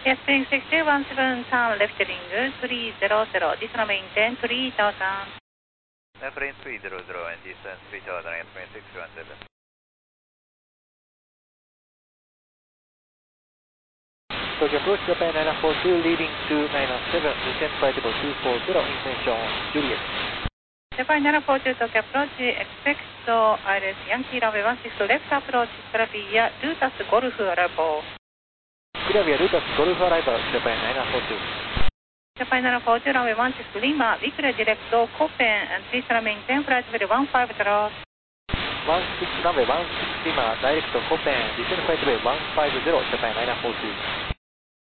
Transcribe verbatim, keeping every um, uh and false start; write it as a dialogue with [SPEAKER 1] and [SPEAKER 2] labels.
[SPEAKER 1] Yes, Spring six two one seven, turn left heading three zero zero, descend maintain three thousand.
[SPEAKER 2] Left heading three zero zero and descend three thousand, Spring six two one seven.
[SPEAKER 3] Tokyo approach Japan nine four two, leading to nine seven, descend flight level two four zero, information Juliet.
[SPEAKER 1] Japan nine four two, Tokyo approach, expect Iris Yankee runway one six left approach, Clavia, Lutas Golf arrival.
[SPEAKER 3] Clavia, Lutas Golf arrival, Japan nine four two.
[SPEAKER 1] Japan nine four two, runway one six Lima, weekly direct Copen, and please maintain flight level one five zero.
[SPEAKER 3] one six runway one six Lima, direct Copen, descend flight level one five zero, Japan nine four two.